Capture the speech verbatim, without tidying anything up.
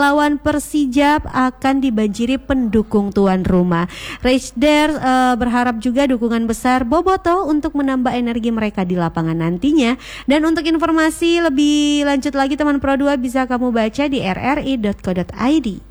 lawan Persija akan dibanjiri pendukung tuan rumah. Rachdare uh, berharap juga dukungan besar Bobotoh untuk menambah energi mereka di lapangan nantinya. Dan untuk informasi lebih lanjut lagi teman Pro dua bisa kamu baca di r r i dot co dot i d.